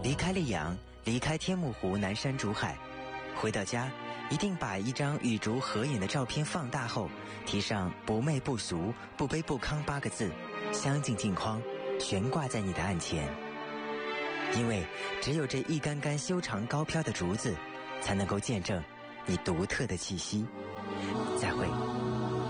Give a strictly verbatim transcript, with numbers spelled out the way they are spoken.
离开溧阳，离开天目湖南山竹海，回到家一定把一张与竹合影的照片放大后，题上不媚不俗不卑不亢八个字，镶进镜框，悬挂在你的案前。因为只有这一杆杆修长高飘的竹子，才能够见证你独特的气息。再会。